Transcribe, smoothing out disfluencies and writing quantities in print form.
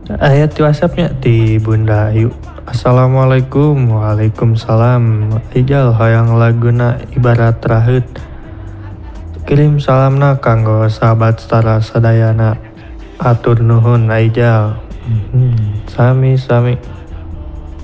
Ayat di WhatsAppnya di Bunda Ayu. Assalamualaikum. Waalaikumsalam. Ijal hoyong laguna ibarat rahut. Kirim salamna kanggo sahabat setara sadayana. Atur nuhun Aijal. Sami-sami.